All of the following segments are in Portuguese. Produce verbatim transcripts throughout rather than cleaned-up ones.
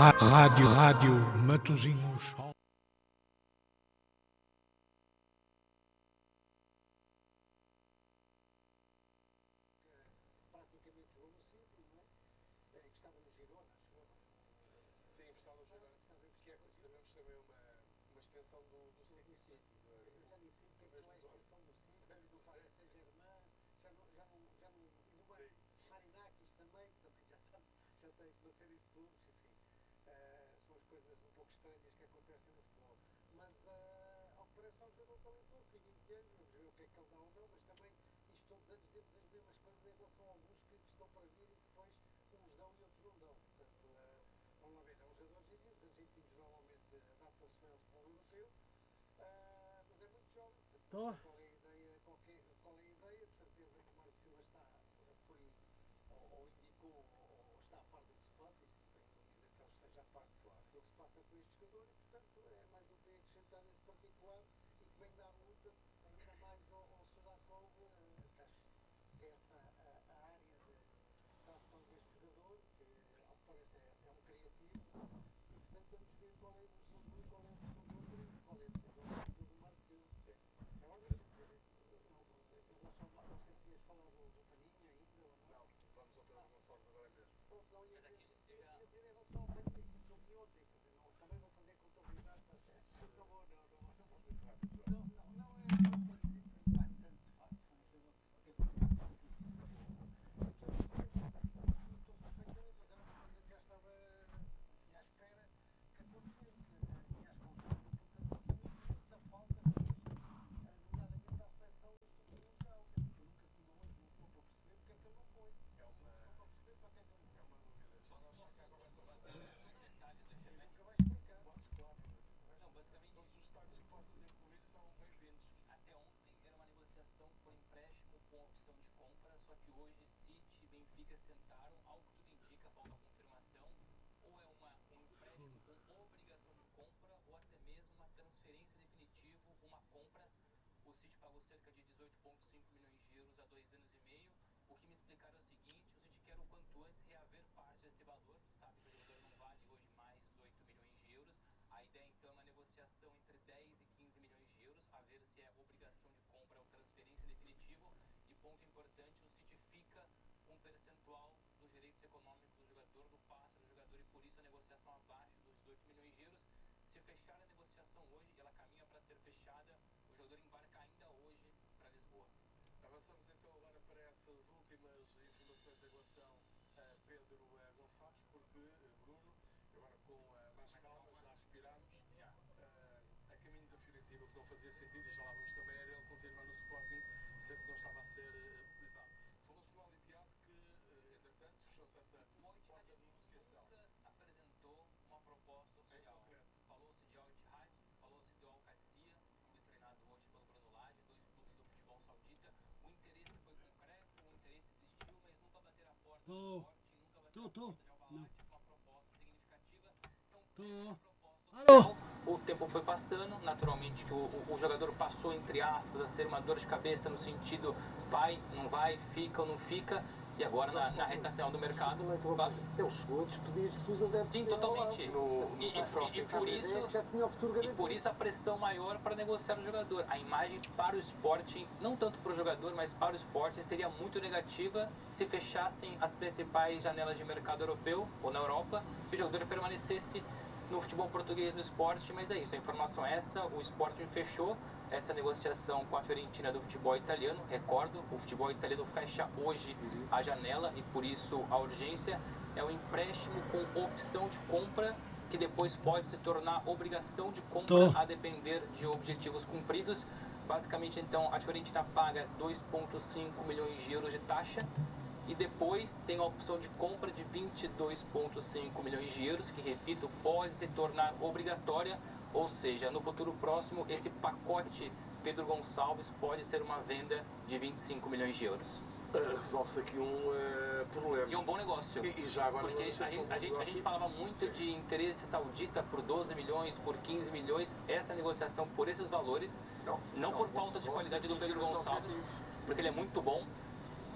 Rádio, rádio, Matosinhos. Praticamente jogou no City, não é? É, que estava no Girona, chegou, não? Sim, estava no Girona, sabemos que é, sabemos também uma, uma extensão do, do City. City. Eu já nem sei o que é que é a extensão do City, do Paris Saint-Germain, já não, já não, já não, e do Mar Marinakis também, que também já, está, já tem uma série de clubes, enfim. Uh, são as coisas um pouco estranhas que acontecem no futebol. Mas uh, ao que parece é um jogador talentoso, tem vinte anos, vamos ver o que é que ele dá ou não, mas também isto todos os anos dizemos as mesmas coisas em relação a alguns que estão para vir e depois uns dão e outros não dão. Portanto, uh, vamos lá ver, é um jogador argentino, os argentinos normalmente adaptam-se bem ao futebol europeu, uh, mas é muito jovem, portanto, não sei qual é a ideia, qual é, qual é a ideia, de certeza que o Marco Silva está, foi, ou, ou indicou, ou, ou está a par do que se passa, isso não tem dúvida que ele esteja a par claro, do que se passa com este jogador e, portanto, é mais um que tem a acrescentar nesse particular e que vem dar luta ainda mais ao, ao Sudakov, uh, que acho que é essa a, a área de, de ação deste jogador, que ao que parece é, é um criativo, e portanto vamos ver qual é a evolução do e qual é a evolução do outro e qual é a decisão do, do Marco Silva. Agora deixa-me dizer, eu, eu, em relação ao, não sei se ias falar do, do Palhinha ainda ou não. Não, vamos ao Pedro Gonçalves agora mesmo. Pronto, não, ia dizer, ia, ia dizer em relação ao Palhinha, aquilo que eu vi ontem, quer dizer, não, também vou fazer contabilidade, mas não vou, não, não, não vou muito rápido. Não, não, não é para dizer que foi impactante, de facto, foi um jogador que teve um impacto altíssimo no jogo. Isso notou-se perfeitamente, mas era uma coisa que já estava à espera que acontecesse. E acho que é um jogador do Porto de muita falta mesmo, nomeadamente para a seleção do Mundial. Eu nunca tive hoje no clube para perceber porque é que ele não foi. É uma, não estou para perceber para que é que ele não é foi. uma dúvida. Já vamos ficar agora com os Detalhes, deixa-me. Nunca vai explicar. Podes, claro. Não, basicamente, Todos os detalhes que possas incluir são bem-vindos. até ontem era uma negociação por empréstimo com opção de compra, só que hoje City e Benfica sentaram, ao que tudo indica, falta confirmação, ou é uma, um empréstimo com obrigação de compra, ou até mesmo uma transferência definitiva, uma compra. O City pagou cerca de dezoito vírgula cinco milhões de euros há dois anos e meio. O que me explicaram é o seguinte: o City quer o quanto antes reaver parte desse valor, sabe que o jogador não vale hoje mais dezoito milhões de euros. A ideia então é uma negociação entre dez e quinze milhões de euros, a ver se é obrigação de compra ou transferência definitiva. E ponto importante, o City fica com um percentual dos direitos econômicos do jogador, do passe do jogador, e por isso a negociação abaixo dos dezoito milhões de euros. Se fechar a negociação hoje, ela caminha para ser fechada, o jogador embarca ainda hoje para Lisboa. Avançamos então agora para essas últimas informações em relação a Pedro uh, Gonçalves, porque, uh, Bruno, agora com uh, mais calma, já respiramos, Já. Uh, a caminho da Fiorentina, que não fazia sentido, e já lá vamos também, era ele continuar no Sporting, sendo que não estava a ser uh, utilizado. Falou-se no Al-Ittihad que, uh, entretanto, fechou-se essa porta de negociação. Nunca apresentou uma proposta oficial. Falou-se de Al-Ittihad, falou-se do Al-Qadsiya, clube treinado hoje pelo Bruno Lage, dois clubes do futebol saudita. O interesse foi concreto, o interesse existiu, mas nunca bateram a porta do Tô. Sporting, nunca bateram Tô, a tô. porta de Al-Balad Não. com uma proposta significativa. Então, Tô. uma proposta Alô? oficial. O tempo foi passando, naturalmente que o, o, o jogador passou, entre aspas, a ser uma dor de cabeça no sentido vai, não vai, fica ou não fica. E agora na, na reta final do mercado, claro, Ele chegou a despedir-se dos adeptos. sim, dele ao lado. totalmente. No- E, e- na próxima e- e por isso, É que já tinha o futuro e garantido. por isso a pressão maior para negociar o jogador. A imagem para o Sporting, não tanto para o jogador, mas para o Sporting, seria muito negativa se fechassem as principais janelas de mercado europeu ou na Europa e o jogador permanecesse no futebol português, no Sporting. Mas é isso, a informação é essa: o Sporting fechou essa negociação com a Fiorentina do futebol italiano. Recordo, o futebol italiano fecha hoje a janela e por isso a urgência é um empréstimo com opção de compra, que depois pode se tornar obrigação de compra Tô. a depender de objetivos cumpridos. Basicamente, então, a Fiorentina paga dois vírgula cinco milhões de euros de taxa e depois tem a opção de compra de vinte e dois vírgula cinco milhões de euros, que, repito, pode se tornar obrigatória, ou seja, no futuro próximo, esse pacote Pedro Gonçalves pode ser uma venda de vinte e cinco milhões de euros. Uh, resolve-se aqui um uh, problema. E é um bom negócio. E, e já agora Porque a gente, a, gente, a gente falava muito de interesse saudita por doze milhões, por quinze milhões. Essa negociação por esses valores, Não, não não, por vão- falta de vão qualidade do atingir Pedro os Gonçalves, objetivos. porque ele é muito bom.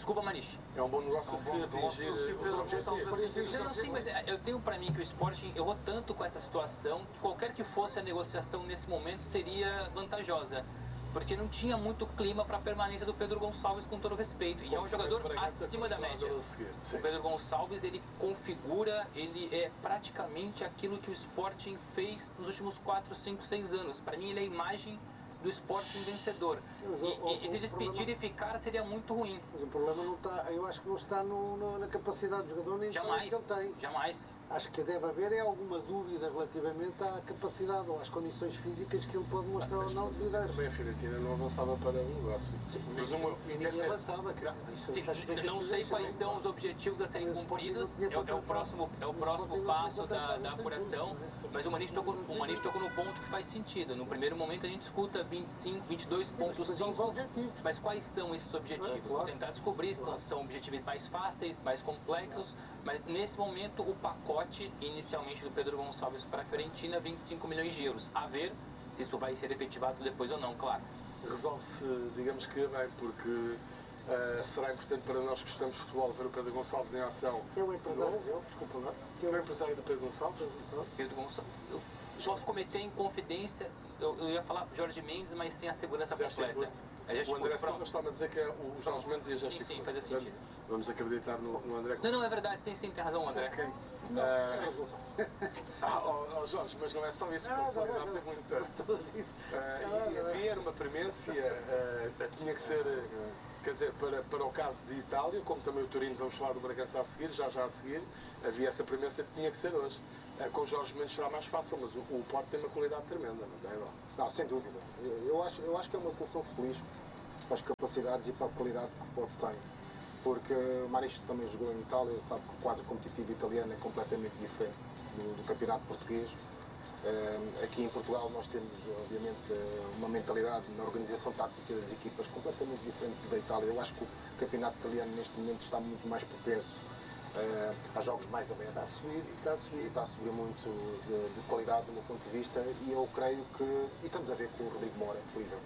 Desculpa, Maniche. É um bom negócio É um se bom atingir negócio se o os Pedro objetivos. Gonçalves atingir Eu não sei, mas eu tenho pra mim que o Sporting errou tanto com essa situação que qualquer que fosse a negociação nesse momento seria vantajosa. Porque não tinha muito clima para a permanência do Pedro Gonçalves, com todo respeito. E é um jogador acima da média. O Pedro Gonçalves, ele configura, ele é praticamente aquilo que o Sporting fez nos últimos quatro, cinco, seis anos. Para mim, ele é a imagem do Sporting vencedor. Mas o- E, o- e se o despedir problema- e ficar seria muito ruim. Mas o problema não está, eu acho que não está no, no- na capacidade do jogador nem no talento Jamais, que ele tem. jamais. Acho que deve haver é alguma dúvida relativamente à capacidade ou às condições físicas que ele pode mostrar ou não devido às... Também a Fiorentina não avançava para o negócio. Mas uma, E quer ninguém dizer, avançava, quer dizer, isso Sim, está explicado não por sei isso, quais não é? são os objetivos a serem Mas o Sporting não cumpridos, tinha é, o- é o contratado. próximo, é o Mas o próximo Sporting não tinha passo da, contratado da sem apuração, custo, né? mas o Maniche tocou, o Maniche tocou no ponto que faz sentido. No primeiro momento a gente escuta vinte e cinco, vinte e dois ponto Mas são os cinco, objetivos. mas quais são esses objetivos? É, claro. Vou tentar descobrir, são, são objetivos mais fáceis, mais complexos, mas nesse momento o pacote inicialmente do Pedro Gonçalves para a Fiorentina, vinte e cinco milhões de euros. A ver se isso vai ser efetivado depois ou não, claro. resolve-se, digamos que bem, porque eh, será importante para nós que gostamos de futebol ver o Pedro Gonçalves em ação. Que é o empresário Novo. dele, desculpa lá. Que é o empresário do Pedro Gonçalves? Pedro Gonçalves, eu posso cometer em confidência, eu, eu ia falar Jorge Mendes, mas sem a segurança Just completa. Foot. É Just O André Foot, Silva pronto. está-me a dizer que é o Jorge Mendes e a Just Sim, sim, Foot. fazia Portanto, sentido. Vamos acreditar no, no André. Não, não, é verdade, sim, sim, tem razão, André. Ok. Não, Eh, é a resolução. Ah, oh, oh, Jorge, mas não é só isso, porque Ah, a não, qualidade não, tem muita. Estou a rir. Eh, Não, e não, não. havia uma premência, eh, tinha que ser, eh, quer dizer, para, para o caso de Itália, como também o Torino, vamos falar do Bragança a seguir, já já a seguir, havia essa premência que tinha que ser hoje. Eh, com o Jorge Mendes será mais fácil, mas o, o Porto tem uma qualidade tremenda, não tem? Não? Não, sem dúvida. Eu, eu acho, eu acho que é uma solução feliz para as capacidades e para a qualidade que o Porto tem. Porque o Maniche também jogou em Itália, sabe que o quadro competitivo italiano é completamente diferente do, do campeonato português. Eh, aqui em Portugal nós temos, obviamente, eh, uma mentalidade na organização tática das equipas completamente diferente da Itália. Eu acho que o campeonato italiano neste momento está muito mais propenso eh, a jogos mais abertos. Está a subir e está a E subir. está a subir muito de, de qualidade do meu ponto de vista e eu creio que, e estamos a ver com o Rodrigo Moura, por exemplo,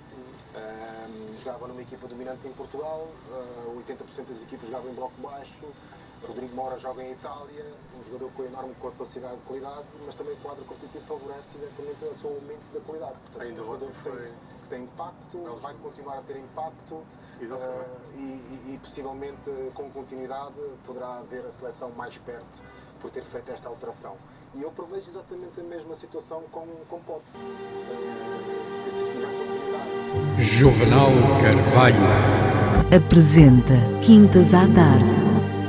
um, jogava numa equipa dominante em Portugal, uh, oitenta por cento das equipas jogavam em bloco baixo, Rodrigo Moura joga em Itália, um jogador com enorme capacidade de qualidade, mas também o quadro competitivo favorece diretamente o seu aumento da qualidade. Portanto, Ainda é um jogador ontem que tem, foi- que tem impacto, vai continuar a ter impacto. Exatamente. Uh, e, e, e possivelmente com continuidade poderá haver a seleção mais perto por ter feito esta alteração. E eu prevejo exatamente a mesma situação com com Pote. Uh, que se tiver continuidade. Juvenal Carvalho. Apresenta Quintas à Tarde.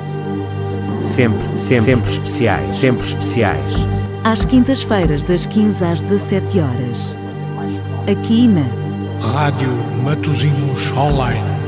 Sempre, sempre, sempre especiais, sempre especiais. Às quintas-feiras, das quinze às dezassete horas. Aqui na Rádio Matosinhos Online.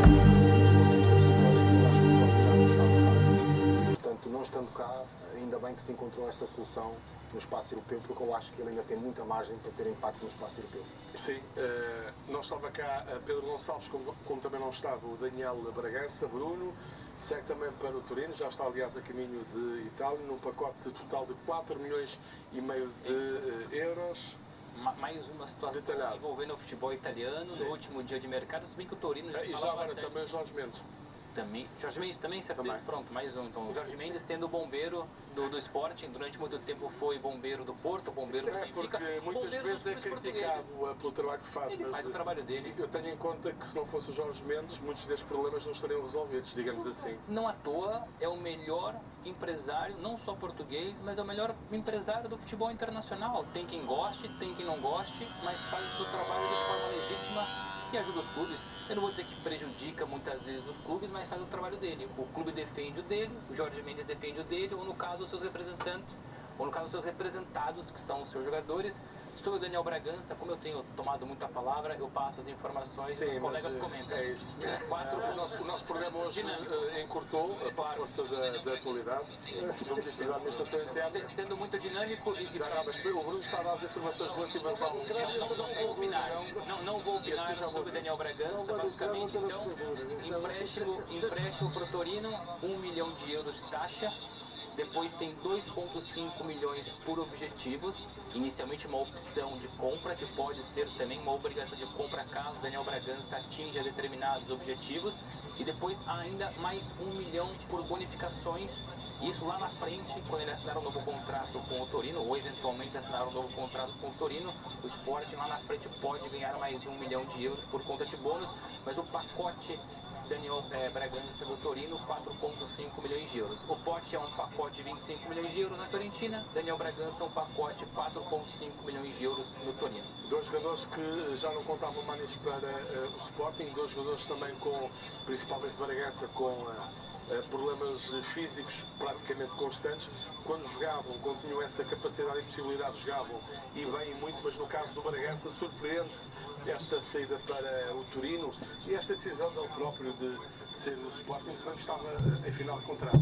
Portanto, não estando cá, ainda bem que se encontrou esta solução no espaço europeu, porque eu acho que ele ainda tem muita margem para ter impacto no espaço europeu. Sim, eh, não estava cá eh, Pedro Gonçalves, como, como também não estava o Daniel Bragança, Bruno, segue também para o Torino, já está aliás a caminho de Itália, num pacote total de quatro milhões e meio de eh, euros. Ma- Mais uma situação Detalhado. envolvendo o futebol italiano Sim. no último dia de mercado, se bem que o Torino já Eh, se e já falava agora bastante. também o Jorge Mendes. Também. Jorge Mendes também, certeza. Também. Pronto, mais um. Então, o Jorge Mendes sendo o bombeiro do, do Sporting, durante muito tempo foi bombeiro do Porto, bombeiro do É, Benfica, porque muitas bombeiro vezes é dos clubes portugueses. criticado eh, pelo trabalho que faz, Ele mas faz o eh, trabalho dele. eu tenho em conta que se não fosse o Jorge Mendes, muitos destes problemas não estariam resolvidos, digamos assim. Não à toa, é o melhor empresário, não só português, mas é o melhor empresário do futebol internacional. Tem quem goste, tem quem não goste, mas faz o seu trabalho de forma legítima e ajuda os clubes. Eu não vou dizer que prejudica muitas vezes os clubes, mas faz o trabalho dele. O clube defende o dele, o Jorge Mendes defende o dele, ou no caso os seus representantes, ou no caso os seus representados, que são os seus jogadores. Sobre o Daniel Bragança, como eu tenho tomado muita palavra, eu passo as informações e os Sim, colegas mas, eh, comentam. É isso. Quatro o, nosso, o nosso programa hoje dinâmicos. eh, encurtou a força da, da atualidade. No Ministro da Administração Interna. Se- Sendo muito dinâmico e de Já, não, mas o Bruno está a dar as informações relativas ao. Não, não, não vou opinar. Não, não vou opinar sobre o Daniel Bragança, basicamente. Então, empréstimo, empréstimo para o Torino, um milhão de euros de taxa. Depois tem dois vírgula cinco milhões por objetivos. Inicialmente uma opção de compra, que pode ser também uma obrigação de compra caso o Daniel Bragança atinja determinados objetivos. e depois ainda mais um milhão por bonificações. Isso lá na frente, quando ele assinar um novo contrato com o Torino, ou eventualmente assinar um novo contrato com o Torino, o Sporting lá na frente pode ganhar mais um milhão de euros por conta de bônus, mas o pacote Daniel é, Bragança do Torino, quatro vírgula cinco milhões de euros. O Pote é um pacote de vinte e cinco milhões de euros na Fiorentina, Daniel Bragança é um pacote de quatro vírgula cinco milhões de euros no Torino. Dois jogadores que já não contavam mais para uh, o Sporting, dois jogadores também com, principalmente Bragança, com uh, Uh, problemas físicos praticamente constantes. Quando jogavam, quando tinham essa capacidade e possibilidade, jogavam e bem e muito, mas no caso do Bragança, surpreende esta saída para o Torino e esta decisão dele próprio de sair do Sporting, senão estava em final de contrato.